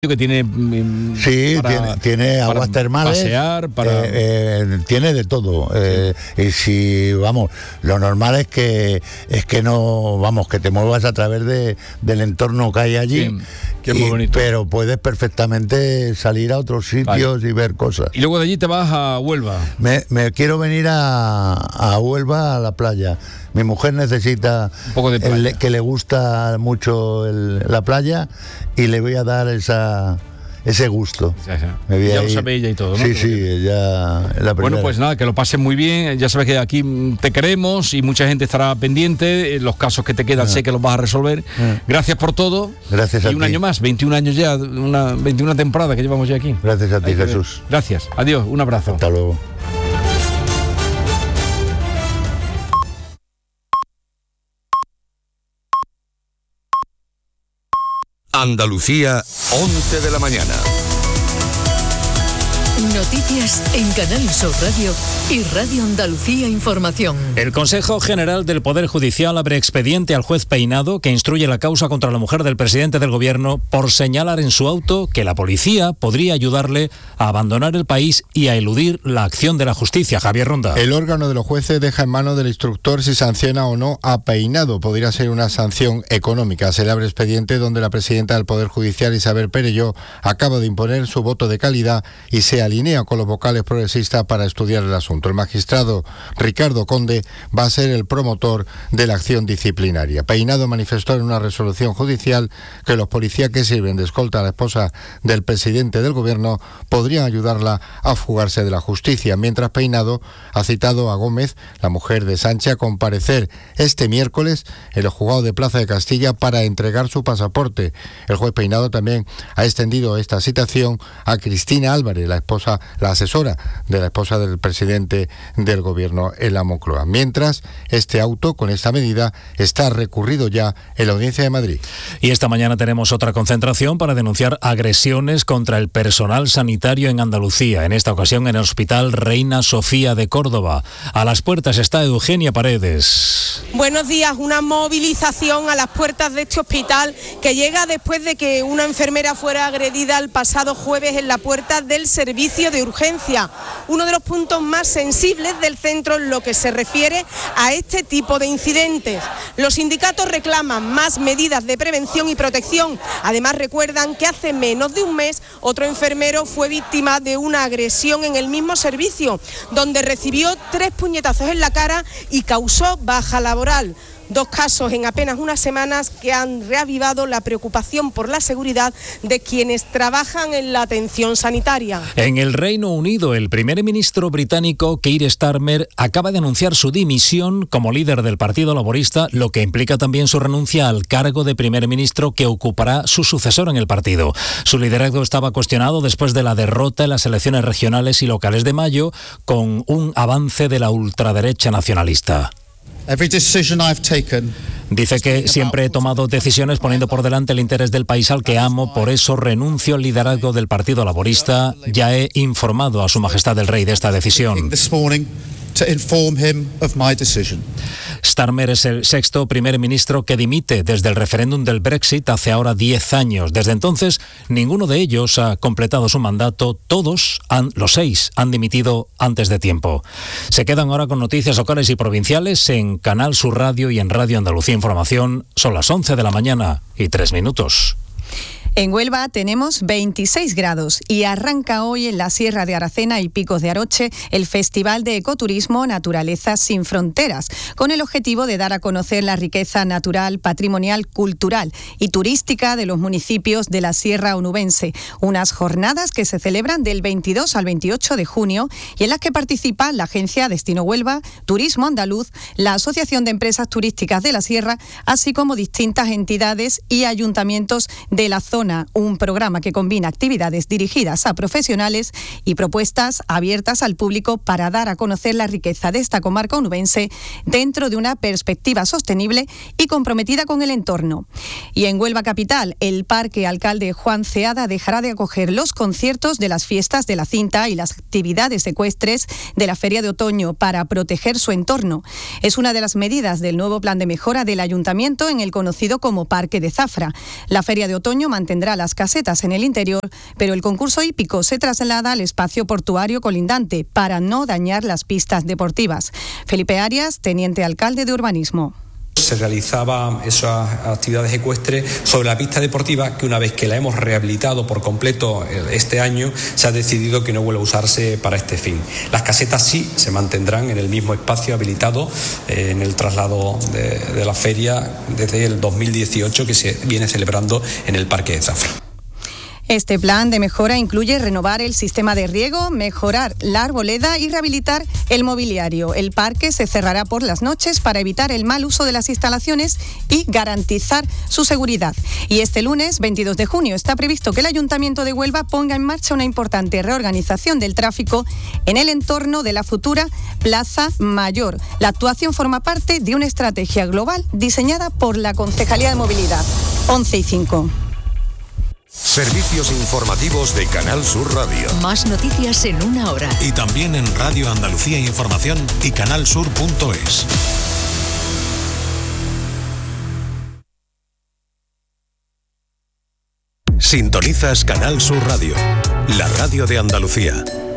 que tiene tiene aguas termales, pasear, tiene de todo. Y si lo normal es que no que te muevas a través del entorno que hay allí. Sí, que es muy bonito. Pero puedes perfectamente salir a otros sitios y ver cosas. Y luego de allí te vas a Huelva. Me quiero venir a Huelva, a la playa. Mi mujer necesita un poco de playa. Que le gusta mucho la playa, y le voy a dar ese gusto. Ya lo sabe ella y todo, ¿no? Sí, ya la primera. Bueno, pues nada, que lo pases muy bien. Ya sabes que aquí te queremos y mucha gente estará pendiente. Los casos que te quedan sé que los vas a resolver. Gracias por todo. Gracias a ti. Y un año más, 21 años ya, 21 temporada que llevamos ya aquí. Gracias a ti, Jesús. Gracias. Adiós, un abrazo. Hasta luego. Andalucía, 11 de la mañana. Noticias en Canal Sur Radio y Radio Andalucía Información. El Consejo General del Poder Judicial abre expediente al juez Peinado, que instruye la causa contra la mujer del presidente del gobierno por señalar en su auto que la policía podría ayudarle a abandonar el país y a eludir la acción de la justicia. Javier Ronda. El órgano de los jueces deja en manos del instructor si sanciona o no a Peinado. Podría ser una sanción económica. Se le abre expediente donde la presidenta del Poder Judicial, Isabel Perelló, acaba de imponer su voto de calidad y se alinea con los vocales progresistas para estudiar el asunto. El magistrado Ricardo Conde va a ser el promotor de la acción disciplinaria. Peinado manifestó en una resolución judicial que los policías que sirven de escolta a la esposa del presidente del gobierno podrían ayudarla a fugarse de la justicia, mientras Peinado ha citado a Gómez, la mujer de Sánchez, a comparecer este miércoles en el juzgado de Plaza de Castilla para entregar su pasaporte. El juez Peinado también ha extendido esta citación a Cristina Álvarez, la asesora de la esposa del presidente del gobierno en la Moncloa. Mientras, este auto, con esta medida, está recurrido ya en la Audiencia de Madrid. Y esta mañana tenemos otra concentración para denunciar agresiones contra el personal sanitario en Andalucía, en esta ocasión en el Hospital Reina Sofía de Córdoba. A las puertas está Eugenia Paredes. Buenos días. Una movilización a las puertas de este hospital que llega después de que una enfermera fuera agredida el pasado jueves en la puerta del servicio de urgencia, uno de los puntos más sensibles del centro en lo que se refiere a este tipo de incidentes. Los sindicatos reclaman más medidas de prevención y protección. Además, recuerdan que hace menos de un mes otro enfermero fue víctima de una agresión en el mismo servicio, donde recibió 3 puñetazos en la cara y causó baja laboral. 2 casos en apenas unas semanas que han reavivado la preocupación por la seguridad de quienes trabajan en la atención sanitaria. En el Reino Unido, el primer ministro británico Keir Starmer acaba de anunciar su dimisión como líder del Partido Laborista, lo que implica también su renuncia al cargo de primer ministro que ocupará su sucesor en el partido. Su liderazgo estaba cuestionado después de la derrota en las elecciones regionales y locales de mayo, con un avance de la ultraderecha nacionalista. Dice que siempre he tomado decisiones poniendo por delante el interés del país al que amo, por eso renuncio al liderazgo del Partido Laborista. Ya he informado a Su Majestad el Rey de esta decisión. Starmer es el 6º primer ministro que dimite desde el referéndum del Brexit hace ahora 10 años. Desde entonces, ninguno de ellos ha completado su mandato. Los 6 han dimitido antes de tiempo. Se quedan ahora con noticias locales y provinciales en Canal Sur Radio y en Radio Andalucía Información. Son las 11 de la mañana y 3 minutos. En Huelva tenemos 26 grados y arranca hoy en la Sierra de Aracena y Picos de Aroche el Festival de Ecoturismo Naturaleza Sin Fronteras, con el objetivo de dar a conocer la riqueza natural, patrimonial, cultural y turística de los municipios de la Sierra Onubense. Unas jornadas que se celebran del 22 al 28 de junio y en las que participan la Agencia Destino Huelva, Turismo Andaluz, la Asociación de Empresas Turísticas de la Sierra, así como distintas entidades y ayuntamientos de la zona. Un programa que combina actividades dirigidas a profesionales y propuestas abiertas al público para dar a conocer la riqueza de esta comarca onubense dentro de una perspectiva sostenible y comprometida con el entorno. Y en Huelva Capital, el Parque Alcalde Juan Ceada dejará de acoger los conciertos de las fiestas de la cinta y las actividades ecuestres de la Feria de Otoño para proteger su entorno. Es una de las medidas del nuevo plan de mejora del Ayuntamiento en el conocido como Parque de Zafra. La Feria de Otoño mantendrá mantendrá las casetas en el interior, pero el concurso hípico se traslada al espacio portuario colindante para no dañar las pistas deportivas. Felipe Arias, teniente alcalde de Urbanismo. Se realizaban esas actividades ecuestres sobre la pista deportiva que, una vez que la hemos rehabilitado por completo este año, se ha decidido que no vuelva a usarse para este fin. Las casetas sí se mantendrán en el mismo espacio habilitado en el traslado de la feria desde el 2018 que se viene celebrando en el Parque de Zafra. Este plan de mejora incluye renovar el sistema de riego, mejorar la arboleda y rehabilitar el mobiliario. El parque se cerrará por las noches para evitar el mal uso de las instalaciones y garantizar su seguridad. Y este lunes, 22 de junio, está previsto que el Ayuntamiento de Huelva ponga en marcha una importante reorganización del tráfico en el entorno de la futura Plaza Mayor. La actuación forma parte de una estrategia global diseñada por la Concejalía de Movilidad. 11:05. Servicios informativos de Canal Sur Radio. Más noticias en una hora. Y también en Radio Andalucía Información y canalsur.es. Sintonizas Canal Sur Radio, la radio de Andalucía.